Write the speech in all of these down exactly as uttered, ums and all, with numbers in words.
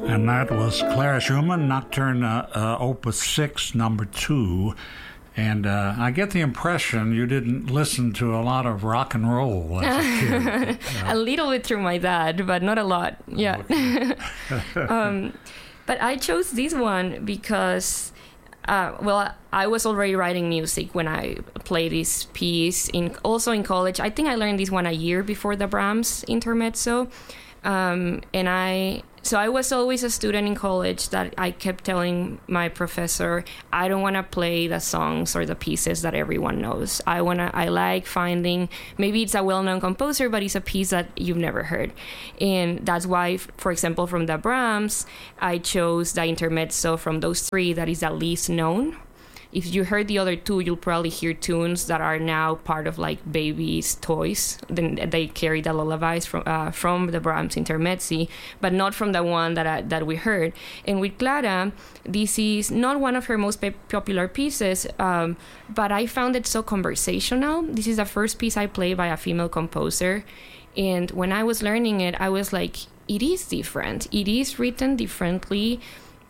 And that was Clara Schumann, Nocturne uh, uh, Opus six, number two. And uh, I get the impression you didn't listen to a lot of rock and roll as a kid. A little bit through my dad, but not a lot. Yeah. Okay. um, but I chose this one because, uh, well, I was already writing music when I played this piece. In also in college, I think I learned this one a year before the Brahms Intermezzo. Um, and I, so I was always a student in college that I kept telling my professor, I don't want to play the songs or the pieces that everyone knows. I want to, I like finding, maybe it's a well-known composer, but it's a piece that you've never heard. And that's why, for example, from the Brahms, I chose the Intermezzo from those three that is the least known. If you heard the other two, you'll probably hear tunes that are now part of like babies' toys. Then they carry the lullabies from uh, from the Brahms Intermezzi, but not from the one that I, that we heard. And with Clara, this is not one of her most pe- popular pieces, um, but I found it so conversational. This is the first piece I played by a female composer, and when I was learning it, I was like, it is different. It is written differently.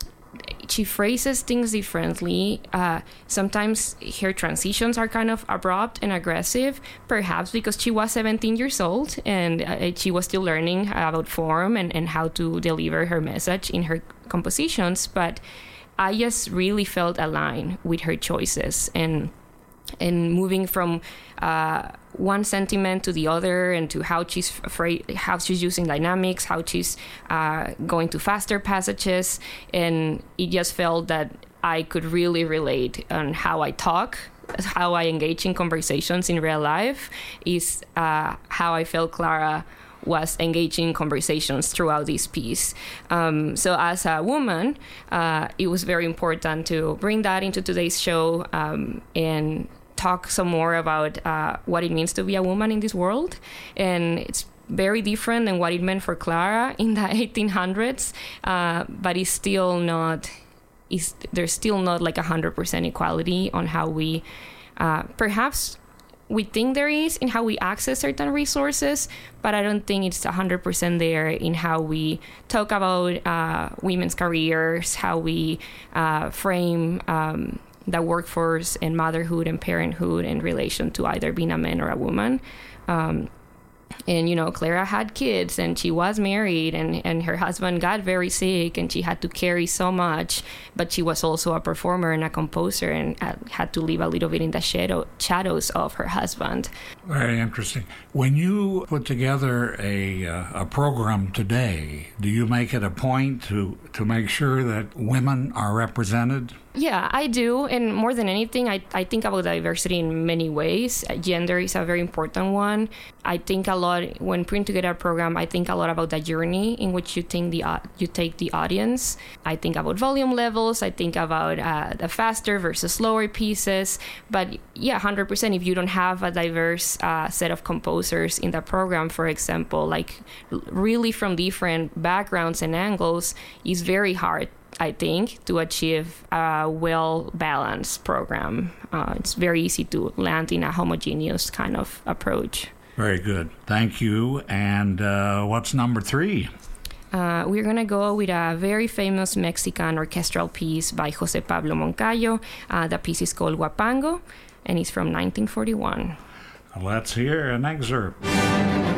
She phrases things differently. Uh, sometimes her transitions are kind of abrupt and aggressive, perhaps because she was seventeen years old and uh, she was still learning about form and, and how to deliver her message in her compositions. But I just really felt aligned with her choices and and moving from uh, one sentiment to the other, and to how she's afraid, how she's using dynamics, how she's uh, going to faster passages, and it just felt that I could really relate on how I talk, how I engage in conversations in real life, is uh, how I felt Clara was engaging in conversations throughout this piece. Um, so as a woman, uh, it was very important to bring that into today's show um, and talk some more about uh, what it means to be a woman in this world. And it's very different than what it meant for Clara in the eighteen hundreds, uh, but it's still not, it's, there's still not like one hundred percent equality on how we, uh, perhaps we think there is in how we access certain resources, but I don't think it's one hundred percent there in how we talk about uh, women's careers, how we uh, frame um, the workforce and motherhood and parenthood in relation to either being a man or a woman. Um, and, you know, Clara had kids and she was married and, and her husband got very sick and she had to carry so much, but she was also a performer and a composer and had to live a little bit in the shadow, shadows of her husband. Very interesting. When you put together a, uh, a program today, do you make it a point to, to make sure that women are represented? Yeah, I do. And more than anything, I, I think about diversity in many ways. Gender is a very important one. I think a lot, when putting together a program, I think a lot about the journey in which you think the uh, you take the audience. I think about volume levels. I think about uh, the faster versus slower pieces. But yeah, one hundred percent, if you don't have a diverse uh, set of composers in the program, for example, like really from different backgrounds and angles, it's very hard, I think, to achieve a well-balanced program. Uh, it's very easy to land in a homogeneous kind of approach. Very good. Thank you. And uh, what's number three? Uh, we're going to go with a very famous Mexican orchestral piece by José Pablo Moncayo. Uh, the piece is called Huapango, and it's from nineteen forty-one. Let's hear an excerpt.